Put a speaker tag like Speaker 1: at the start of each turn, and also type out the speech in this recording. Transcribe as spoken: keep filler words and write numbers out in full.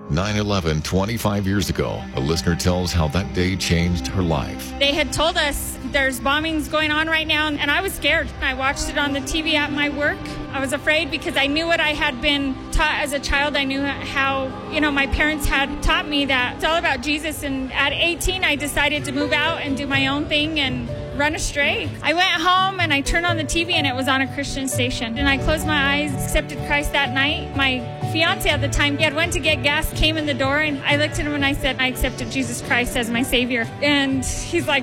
Speaker 1: nine eleven, twenty-five years ago, a listener tells how that day changed her life.
Speaker 2: They had told us there's bombings going on right now, and I was scared. I watched it on the T V at my work. I was afraid because I knew what I had been taught as a child. I knew how, you know, my parents had taught me that it's all about Jesus. And at eighteen, I decided to move out and do my own thing and run astray. I went home and I turned on the T V and it was on a Christian station. And I closed my eyes, accepted Christ that night. My fiance at the time, he had went to get gas, came in the door, and I looked at him and I said, I accepted Jesus Christ as my Savior. And he's like,